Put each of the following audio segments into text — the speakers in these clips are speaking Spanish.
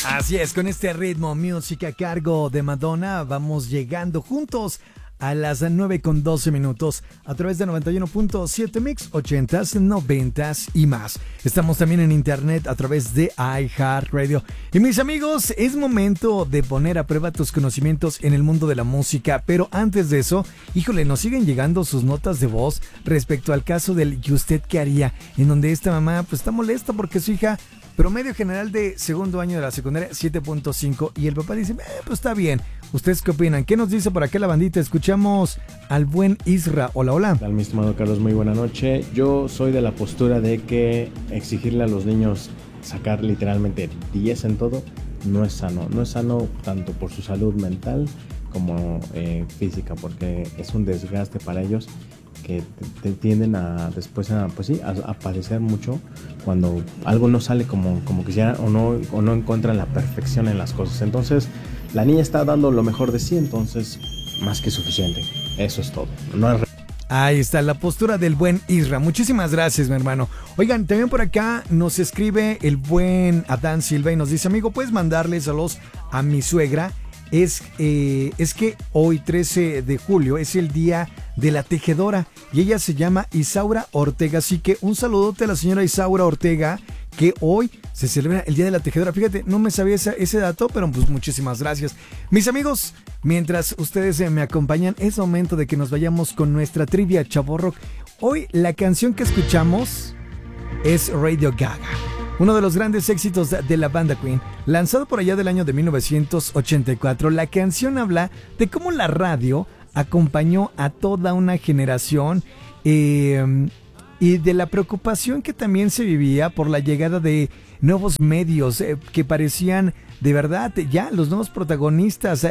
Así es, con este ritmo, música a cargo de Madonna, vamos llegando juntos a las 9:12 a través de 91.7 Mix, 80s, 90s y más. Estamos también en internet a través de iHeartRadio. Y mis amigos, es momento de poner a prueba tus conocimientos en el mundo de la música, pero antes de eso, híjole, nos siguen llegando sus notas de voz respecto al caso del ¿y usted qué haría? En donde esta mamá pues está molesta porque su hija promedio general de segundo año de la secundaria 7.5 y el papá dice, pues está bien. ¿Ustedes qué opinan? ¿Qué nos dice por acá la bandita? Escuchamos al buen Isra. Hola, hola. ¿Qué tal, mi estimado Carlos? Muy buena noche. Yo soy de la postura de que exigirle a los niños sacar literalmente 10 en todo no es sano. No es sano tanto por su salud mental como física, porque es un desgaste para ellos que te tienden a después a padecer mucho cuando algo no sale como quisieran o no encuentran la perfección en las cosas. Entonces la niña está dando lo mejor de sí, entonces más que suficiente. Eso es todo. No es... Ahí está la postura del buen Isra. Muchísimas gracias, mi hermano. Oigan, también por acá nos escribe el buen Adán Silva y nos dice, amigo, ¿puedes mandarle saludos a mi suegra? Es que hoy 13 de julio es el día de la tejedora y ella se llama Isaura Ortega, así que un saludote a la señora Isaura Ortega, que hoy se celebra el día de la tejedora. Fíjate, no me sabía ese dato, pero pues muchísimas gracias. Mis amigos, mientras ustedes me acompañan, es momento de que nos vayamos con nuestra trivia Chavorrock. Hoy la canción que escuchamos es Radio Gaga, uno de los grandes éxitos de la banda Queen, lanzado por allá del año de 1984. La canción habla de cómo la radio acompañó a toda una generación y de la preocupación que también se vivía por la llegada de nuevos medios que parecían de verdad ya los nuevos protagonistas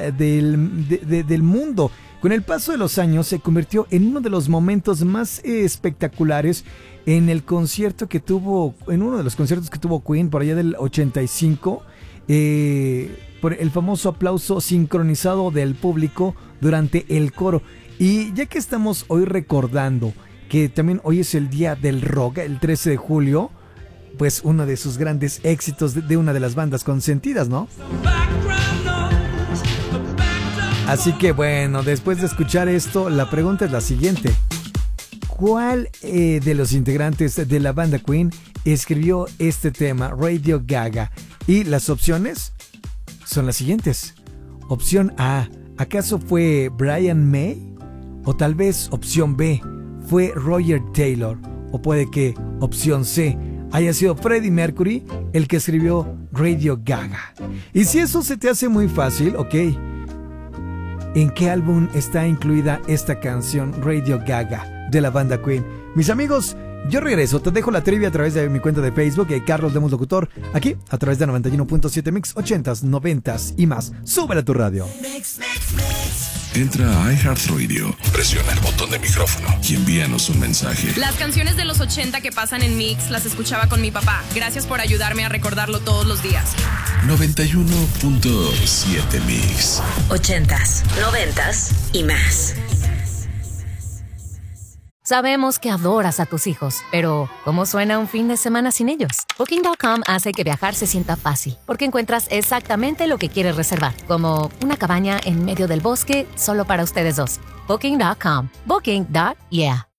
del mundo. Con el paso de los años se convirtió en uno de los momentos más espectaculares en uno de los conciertos que tuvo Queen por allá del 85, por el famoso aplauso sincronizado del público durante el coro. Y ya que estamos hoy recordando que también hoy es el día del rock, el 13 de julio, pues uno de sus grandes éxitos de una de las bandas consentidas, ¿no? Así que bueno, después de escuchar esto, la pregunta es la siguiente. ¿Cuál de los integrantes de la banda Queen escribió este tema, Radio Gaga? Y las opciones son las siguientes. Opción A, ¿acaso fue Brian May? O tal vez opción B, fue Roger Taylor. O puede que opción C haya sido Freddie Mercury el que escribió Radio Gaga. Y si eso se te hace muy fácil, ok, ¿en qué álbum está incluida esta canción Radio Gaga de la banda Queen? Mis amigos, yo regreso, te dejo la trivia a través de mi cuenta de Facebook, Carlos Lemos Locutor, aquí a través de 91.7 Mix, 80s, 90s y más. Súbele a tu radio. Entra a iHeartRadio, presiona el botón de micrófono y envíanos un mensaje. Las canciones de los 80 que pasan en Mix las escuchaba con mi papá. Gracias por ayudarme a recordarlo todos los días. 91.7 Mix. 80s, 90s y más. Sabemos que adoras a tus hijos, pero ¿cómo suena un fin de semana sin ellos? Booking.com hace que viajar se sienta fácil, porque encuentras exactamente lo que quieres reservar, como una cabaña en medio del bosque solo para ustedes dos. Booking.com. Booking.yeah.